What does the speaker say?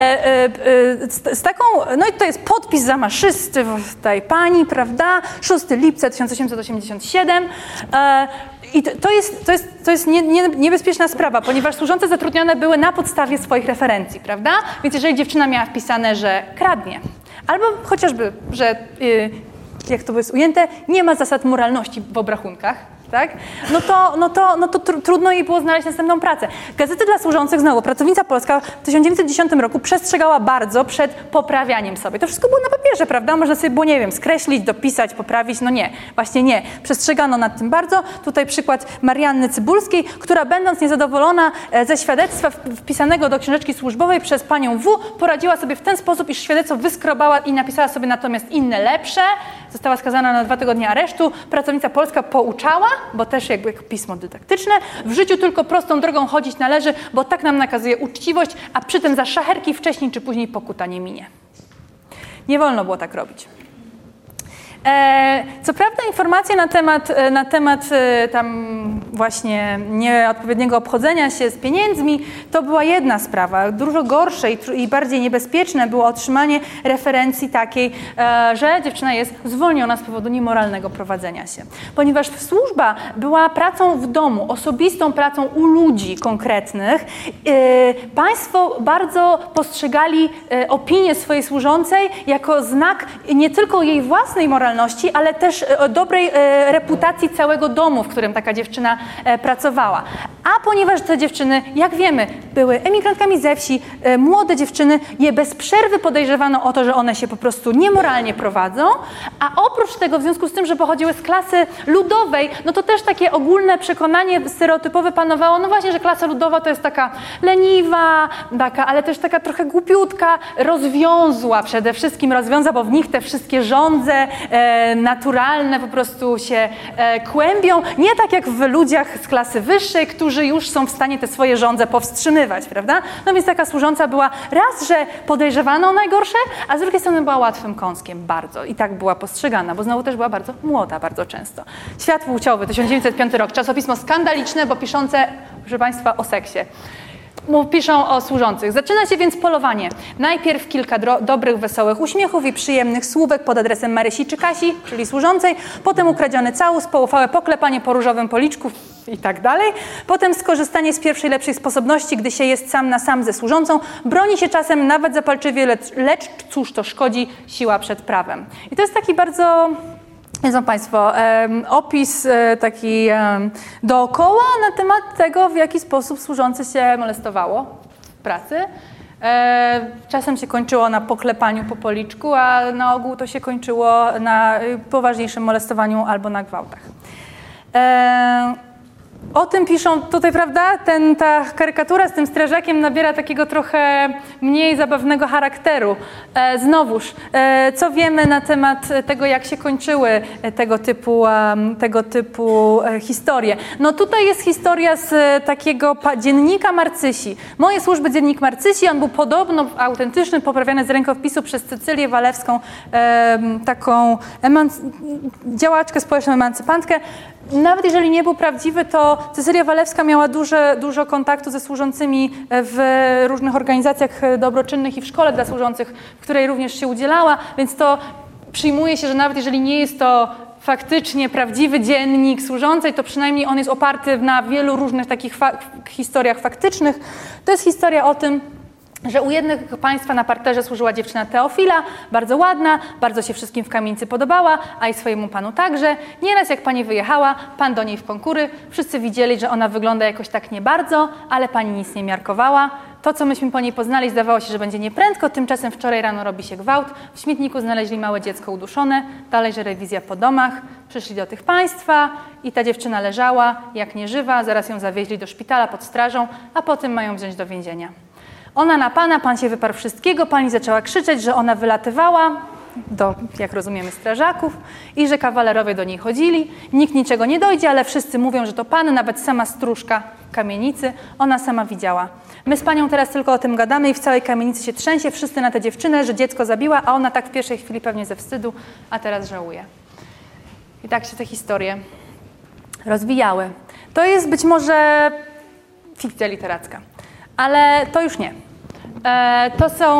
Z taką, no i to jest podpis zamaszysty tej pani, prawda, 6 lipca 1887. I to jest niebezpieczna sprawa, ponieważ służące zatrudnione były na podstawie swoich referencji, prawda? Więc jeżeli dziewczyna miała wpisane, że kradnie, albo chociażby, że, jak to jest ujęte, nie ma zasad moralności w obrachunkach, tak? No to trudno jej było znaleźć następną pracę. Gazety dla służących, znowu, Pracownica Polska w 1910 roku przestrzegała bardzo przed poprawianiem sobie. To wszystko było na papierze, prawda? Można sobie było, nie wiem, skreślić, dopisać, poprawić. No nie, właśnie nie. Przestrzegano nad tym bardzo. Tutaj przykład Marianny Cybulskiej, która będąc niezadowolona ze świadectwa wpisanego do książeczki służbowej przez panią W, poradziła sobie w ten sposób, iż świadectwo wyskrobała i napisała sobie natomiast inne, lepsze. Została skazana na 2 tygodnie aresztu. Pracownica Polska pouczała, bo też jakby pismo dydaktyczne, w życiu tylko prostą drogą chodzić należy, bo tak nam nakazuje uczciwość, a przy tym za szacherki wcześniej czy później pokuta nie minie. Nie wolno było tak robić. Co prawda informacje na temat tam właśnie nieodpowiedniego obchodzenia się z pieniędzmi to była jedna sprawa. Dużo gorsze i bardziej niebezpieczne było otrzymanie referencji takiej, że dziewczyna jest zwolniona z powodu niemoralnego prowadzenia się. Ponieważ służba była pracą w domu, osobistą pracą u ludzi konkretnych, państwo bardzo postrzegali opinię swojej służącej jako znak nie tylko jej własnej moralności, ale też dobrej reputacji całego domu, w którym taka dziewczyna pracowała. A ponieważ te dziewczyny, jak wiemy, były emigrantkami ze wsi, młode dziewczyny, je bez przerwy podejrzewano o to, że one się po prostu niemoralnie prowadzą, a oprócz tego, w związku z tym, że pochodziły z klasy ludowej, no to też takie ogólne przekonanie stereotypowe panowało, no właśnie, że klasa ludowa to jest taka leniwa, ale też taka trochę głupiutka, rozwiązła przede wszystkim, bo w nich te wszystkie żądze naturalne po prostu się kłębią, nie tak jak w ludziach z klasy wyższej, którzy już są w stanie te swoje żądze powstrzymywać, prawda? No więc taka służąca była raz, że podejrzewano o najgorsze, a z drugiej strony była łatwym kąskiem bardzo i tak była postrzegana, bo znowu też była bardzo młoda bardzo często. Świat płciowy, 1905 rok, czasopismo skandaliczne, bo piszące, proszę Państwa, o seksie. Piszą o służących. Zaczyna się więc polowanie. Najpierw kilka dobrych, wesołych uśmiechów i przyjemnych słówek pod adresem Marysi czy Kasi, czyli służącej, potem ukradziony całus, poufałe poklepanie po różowym policzku i tak dalej. Potem skorzystanie z pierwszej lepszej sposobności, gdy się jest sam na sam ze służącą, broni się czasem nawet zapalczywie, lecz cóż to szkodzi, siła przed prawem. I to jest taki bardzo... Wiedzą Państwo, opis taki dookoła na temat tego, w jaki sposób służące się molestowało w pracy. Czasem się kończyło na poklepaniu po policzku, a na ogół to się kończyło na poważniejszym molestowaniu albo na gwałtach. O tym piszą tutaj, prawda, ta karykatura z tym strażakiem nabiera takiego trochę mniej zabawnego charakteru. Znowuż, co wiemy na temat tego, jak się kończyły tego typu historie? No tutaj jest historia z takiego dziennika Marcysi. Moje służby dziennik Marcysi, on był podobno autentyczny, poprawiany z rękopisu przez Cecylię Walewską, taką działaczkę społeczną, emancypantkę. Nawet jeżeli nie był prawdziwy, to Cecylia Walewska miała dużo kontaktu ze służącymi w różnych organizacjach dobroczynnych i w szkole dla służących, w której również się udzielała, więc to przyjmuje się, że nawet jeżeli nie jest to faktycznie prawdziwy dziennik służącej, to przynajmniej on jest oparty na wielu różnych takich historiach faktycznych. To jest historia o tym, że u jednych państwa na parterze służyła dziewczyna Teofila, bardzo ładna, bardzo się wszystkim w kamienicy podobała, a i swojemu panu także. Nieraz jak pani wyjechała, pan do niej w konkury, wszyscy widzieli, że ona wygląda jakoś tak nie bardzo, ale pani nic nie miarkowała. To, co myśmy po niej poznali, zdawało się, że będzie nieprędko, tymczasem wczoraj rano robi się gwałt, w śmietniku znaleźli małe dziecko uduszone, dalej, że rewizja po domach, przyszli do tych państwa i ta dziewczyna leżała jak nieżywa, zaraz ją zawieźli do szpitala pod strażą, a potem mają wziąć do więzienia. Ona na pana, pan się wyparł wszystkiego, pani zaczęła krzyczeć, że ona wylatywała do, jak rozumiemy, strażaków i że kawalerowie do niej chodzili. Nikt niczego nie dojdzie, ale wszyscy mówią, że to pan, nawet sama stróżka kamienicy, ona sama widziała. My z panią teraz tylko o tym gadamy i w całej kamienicy się trzęsie, wszyscy na tę dziewczynę, że dziecko zabiła, a ona tak w pierwszej chwili pewnie ze wstydu, a teraz żałuje. I tak się te historie rozwijały. To jest być może fikcja literacka, ale to już nie. To są